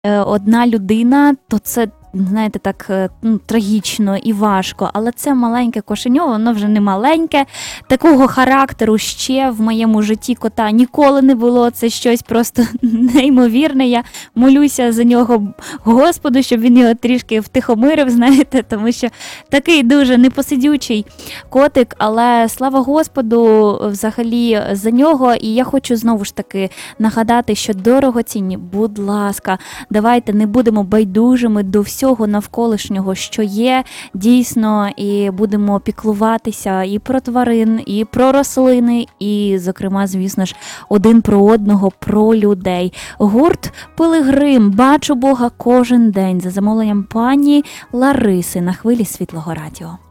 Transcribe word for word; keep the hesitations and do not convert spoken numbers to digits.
одна людина, то це, знаєте, так, ну, трагічно і важко, але це маленьке кошеньо, воно вже не маленьке, такого характеру ще в моєму житті кота ніколи не було, це щось просто неймовірне, я молюся за нього Господу, щоб він його трішки втихомирив, знаєте, тому що такий дуже непосидючий котик, але слава Господу взагалі за нього, і я хочу знову ж таки нагадати, що дорогоцінні, будь ласка, давайте не будемо байдужими до всього, всього навколишнього, що є, дійсно, і будемо піклуватися і про тварин, і про рослини, і, зокрема, звісно ж, один про одного, про людей. Гурт «Пилигрим», «Бачу Бога кожен день» за замовленням пані Лариси на хвилі Світлого радіо.